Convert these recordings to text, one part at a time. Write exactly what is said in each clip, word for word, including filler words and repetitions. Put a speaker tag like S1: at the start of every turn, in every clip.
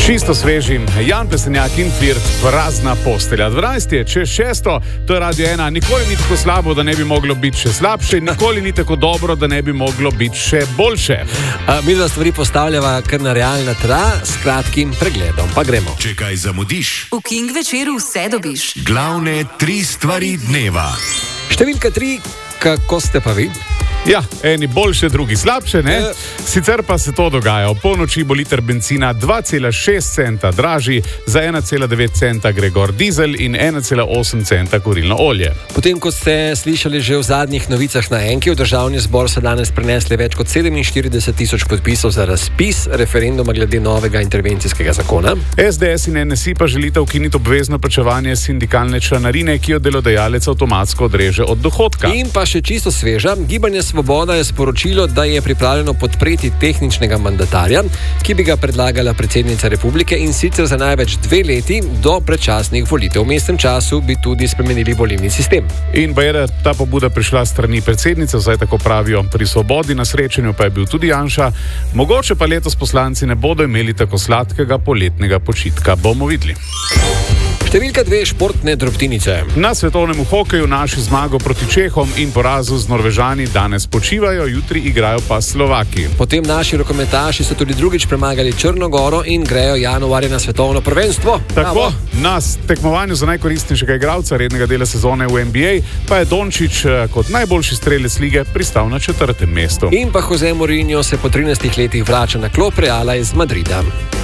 S1: Čisto svežim, Jan Plestenjak in Flirt, prazna postelja. dvanajst je čez šesto, to je Radio ena. Nikoli ni tako slabo, da ne bi moglo biti še slabše, nikoli ni tako dobro, da ne bi moglo biti še boljše.
S2: A, mi dva stvari postavljava kar na realna tra s kratkim pregledom. Pa gremo.
S3: Če kaj zamudiš,
S4: v King večeru vse dobiš.
S3: Glavne tri stvari dneva.
S2: Številka tri, kako ste pa vi?
S1: Ja, eni boljše, drugi slabše, ne?
S2: Ja.
S1: Sicer pa se to dogaja. Po noči bo liter bencina dva cela šest centa dražji, za ena cela devet centa gre gor dizel in ena cela osem centa kurilno olje.
S2: Potem, kot ste slišali že v zadnjih novicah na Enki, v državni zbor so danes prinesli več kot sedeminštirideset tisoč podpisov za razpis referenduma glede novega intervencijskega zakona.
S1: es de es in en es i pa želita ukiniti obvezno plačevanje sindikalne članarine, ki jo delodajalec avtomatsko odreže od dohodka.
S2: In pa še čisto sveža, Gibanje Svoboda je sporočilo, da je pripravljeno podpreti tehničnega mandatarja, ki bi ga predlagala predsednica republike, in sicer za največ dve leti do predčasnih volitev. V mestnem času bi tudi spremenili volilni sistem.
S1: In pa je, da ta pobuda prišla strani predsednice, vsaj tako pravijo pri Svobodi, na srečanju pa je bil tudi Janša. Mogoče pa letos poslanci ne bodo imeli tako sladkega poletnega počitka. Bomo videli.
S2: Številka dve, športne drobtinice.
S1: Na svetovnem hokeju naši zmago proti Čehom in porazu z Norvežani danes počivajo, jutri igrajo pa Slovaki.
S2: Potem naši rokometaši so tudi drugič premagali Črno Goro in grejo januarja na svetovno prvenstvo.
S1: Tako, na tekmovanju za najkoristnejšega igralca rednega dela sezone v en bi ej pa je Dončić kot najboljši strelec lige pristal na četrtem mestu.
S2: In pa Jose Mourinho se po trinajstih letih vrača na klop Reala iz Madrida.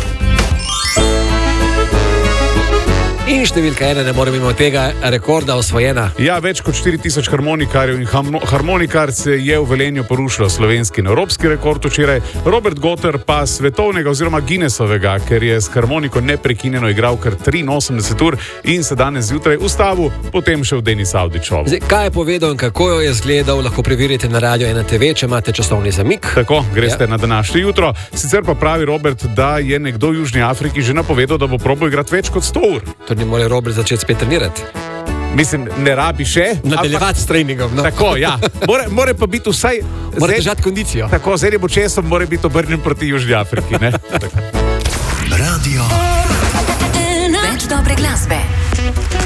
S2: In številka ena, ne more mimo tega rekorda osvojena.
S1: Ja, več kot štiri tisoč harmonikarjev in harmonikarc je v Velenju porušilo slovenski in evropski rekord včeraj. Robert Gotter pa svetovnega oziroma Guinnessovega, ker je s harmoniko neprekinjeno igral kar triinosemdeset ur in se danes zjutraj ustavil, potem še v Denis Avdićov.
S2: Zdaj, kaj je povedal in kako jo je zgledal, lahko preverite na Radio ena te ve, če imate časovni zamik.
S1: Tako, greste
S2: Ja.
S1: na današnje jutro. Sicer pa pravi Robert, da je nekdo v Južni Afriki že napovedal, da bo probal igrati več kot sto ur.
S2: To ne more Robert začeti spet trenirati.
S1: Mislim, ne rabi še.
S2: Nadaljevati s treningom. No.
S1: Tako, ja. More, more pa biti vsaj...
S2: Mora
S1: zdaj-
S2: držati kondicijo.
S1: Tako, z enim očesom mora biti obrnjen proti Južni Afriki, ne?
S3: Radio
S4: Več dobre glasbe.